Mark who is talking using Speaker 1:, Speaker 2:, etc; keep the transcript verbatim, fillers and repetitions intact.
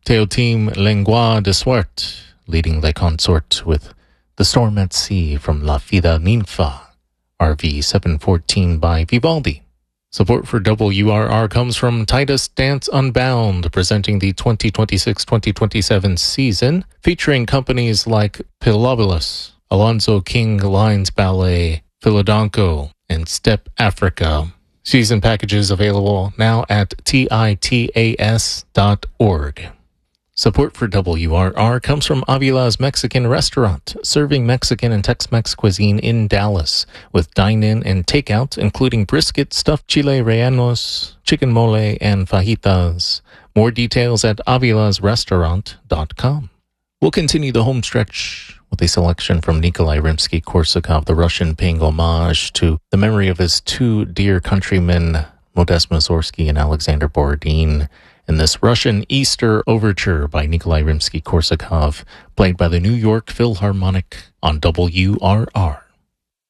Speaker 1: Teotim Lengua de Suerte, leading the consort with The Storm at Sea from La Vida Ninfa, R V seven fourteen by Vivaldi. Support for W R R comes from Titus Dance Unbound, presenting the twenty twenty-six twenty twenty-seven season, featuring companies like Pilobolus, Alonzo King Lines Ballet, Philadanco, and Step Africa. Season packages available now at titas dot org. Support for W R R comes from Avila's Mexican Restaurant, serving Mexican and Tex-Mex cuisine in Dallas, with dine-in and takeout, including brisket, stuffed chile rellenos, chicken mole, and fajitas. More details at avilas restaurant dot com. We'll continue the home stretch with a selection from Nikolai Rimsky-Korsakov, the Russian, paying homage to the memory of his two dear countrymen, Modest Mussorgsky and Alexander Borodin, in this Russian Easter Overture by Nikolai Rimsky-Korsakov, played by the New York Philharmonic on W R R.